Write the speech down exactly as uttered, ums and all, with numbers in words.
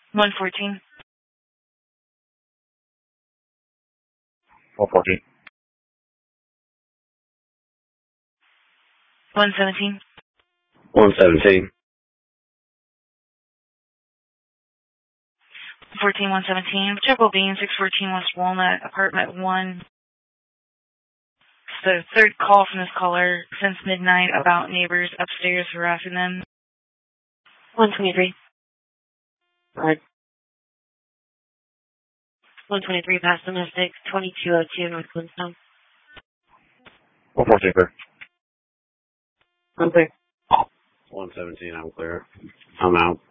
one fourteen. one fourteen. one seventeen. one seventeen. fourteen one seventeen. Chapel Bean, six fourteen West Walnut, apartment one. It's the third call from this caller since midnight about neighbors upstairs harassing them. one twenty-three. Alright. one twenty-three past domestic, twenty-two oh two North Flintstone. one fourteen, clear. I'm clear. one seventeen, I'm clear. I'm out.